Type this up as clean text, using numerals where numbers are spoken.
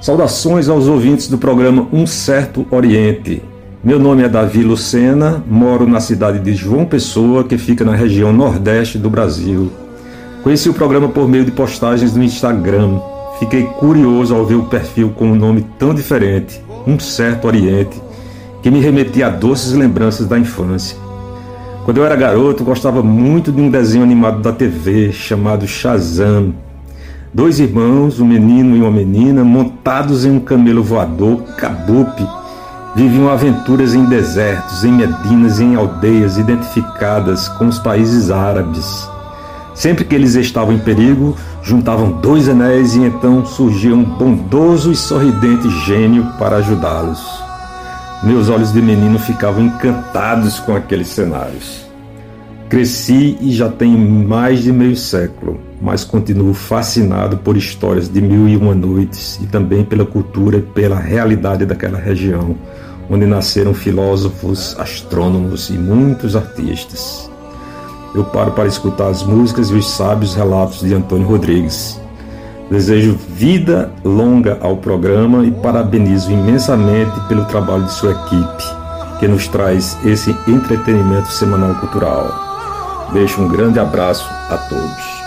Saudações aos ouvintes do programa Um Certo Oriente. Meu nome é Davi Lucena, moro na cidade de João Pessoa, que fica na região nordeste do Brasil. Conheci o programa por meio de postagens no Instagram. Fiquei curioso ao ver o perfil com um nome tão diferente, Um Certo Oriente, que me remetia a doces lembranças da infância. Quando eu era garoto, gostava muito de um desenho animado da TV chamado Shazam. 2 irmãos, um menino e uma menina, montados em um camelo voador, Kabup, viviam aventuras em desertos, em medinas e em aldeias identificadas com os países árabes. Sempre que eles estavam em perigo, juntavam 2 anéis e então surgia um bondoso e sorridente gênio para ajudá-los. Meus olhos de menino ficavam encantados com aqueles cenários. Cresci e já tenho mais de meio século, mas continuo fascinado por histórias de Mil e Uma Noites e também pela cultura e pela realidade daquela região, onde nasceram filósofos, astrônomos e muitos artistas. Eu paro para escutar as músicas e os sábios relatos de Antônio Rodrigues. Desejo vida longa ao programa e parabenizo imensamente pelo trabalho de sua equipe, que nos traz esse entretenimento semanal cultural. Deixo um grande abraço a todos.